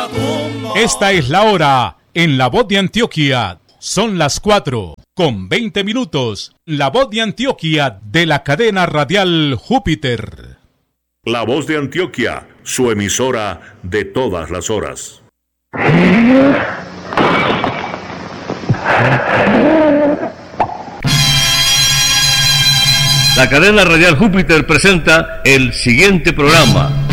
Esta es la hora en La Voz de Antioquia. Son las 4:20. La Voz de Antioquia de la cadena radial Júpiter. La Voz de Antioquia, su emisora de todas las horas. La cadena radial Júpiter presenta el siguiente programa.